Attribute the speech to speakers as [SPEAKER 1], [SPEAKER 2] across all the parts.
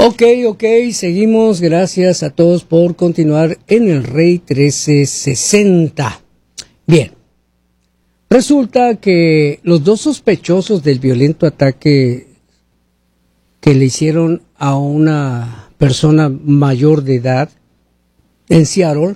[SPEAKER 1] Ok, seguimos. Gracias a todos por continuar en el Rey 1360. Bien, resulta que los dos sospechosos del violento ataque que le hicieron a una persona mayor de edad en Seattle,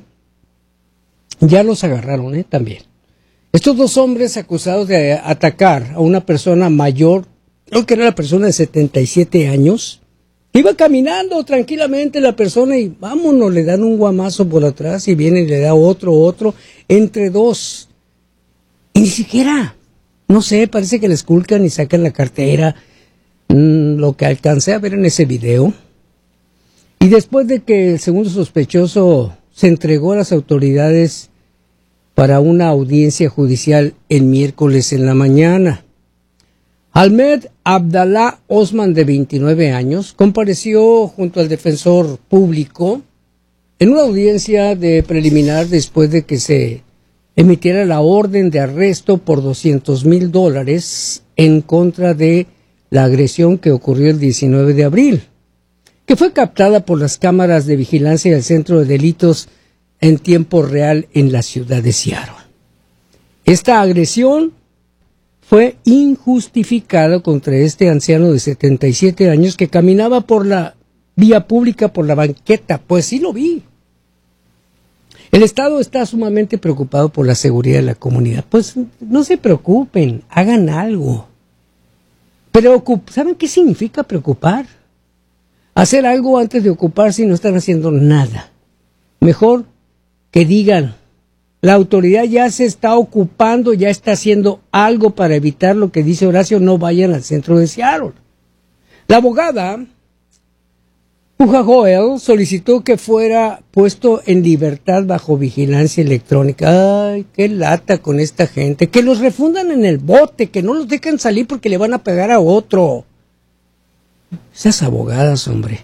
[SPEAKER 1] ya los agarraron también. Estos dos hombres acusados de atacar a una persona mayor, creo que era la persona de 77 años, iba caminando tranquilamente la persona y vámonos, le dan un guamazo por atrás y viene y le da otro, entre dos. Y ni siquiera, no sé, parece que le esculcan y sacan la cartera, lo que alcancé a ver en ese video. Y después de que el segundo sospechoso se entregó a las autoridades para una audiencia judicial el miércoles en la mañana, Ahmed Abdallah Osman, de 29 años, compareció junto al defensor público en una audiencia de preliminar después de que se emitiera la orden de arresto por $200,000 en contra de la agresión que ocurrió el 19 de abril, que fue captada por las cámaras de vigilancia del Centro de Delitos en tiempo real en la ciudad de Seattle. Esta agresión fue injustificada contra este anciano de 77 años que caminaba por la vía pública, por la banqueta. Pues sí lo vi. El Estado está sumamente preocupado por la seguridad de la comunidad. Pues no se preocupen, hagan algo. Pero ¿saben qué significa preocupar? Hacer algo antes de ocuparse y no están haciendo nada. Mejor que digan, la autoridad ya se está ocupando, ya está haciendo algo para evitar lo que dice Horacio, no vayan al centro de Seattle. La abogada Puja Joel solicitó que fuera puesto en libertad bajo vigilancia electrónica. Ay, qué lata con esta gente, que los refundan en el bote, que no los dejen salir porque le van a pegar a otro. Esas abogadas, hombre.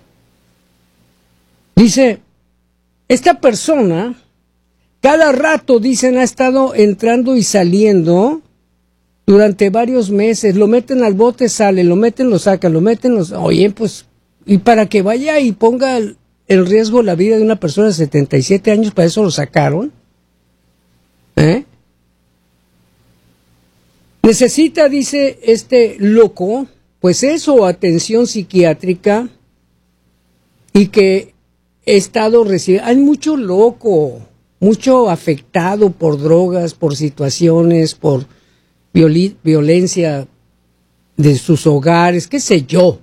[SPEAKER 1] Dice, esta persona cada rato, dicen, ha estado entrando y saliendo durante varios meses. Lo meten al bote, sale, lo meten, lo sacan, lo meten, Oye, pues, y para que vaya y ponga en riesgo la vida de una persona de 77 años, para eso lo sacaron. Necesita, dice este loco, pues eso, atención psiquiátrica, y que he estado recibiendo. Hay mucho loco, mucho afectado por drogas, por situaciones, por violencia de sus hogares, qué sé yo.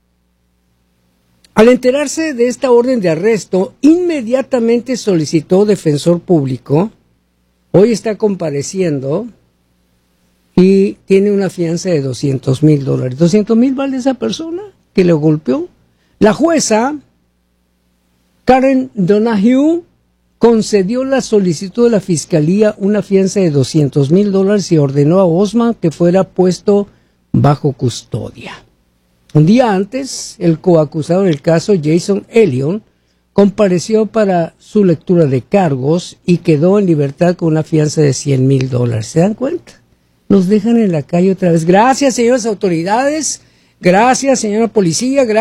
[SPEAKER 1] Al enterarse de esta orden de arresto, inmediatamente solicitó defensor público. Hoy está compareciendo y tiene una fianza de $200,000. $200,000 vale esa persona que le golpeó. La jueza Karen Donahue concedió la solicitud de la fiscalía, una fianza de $200,000, y ordenó a Osman que fuera puesto bajo custodia. Un día antes, el coacusado del caso, Jason Elliott, compareció para su lectura de cargos y quedó en libertad con una fianza de $100,000. ¿Se dan cuenta? Nos dejan en la calle otra vez. Gracias, señoras autoridades. Gracias, señora policía.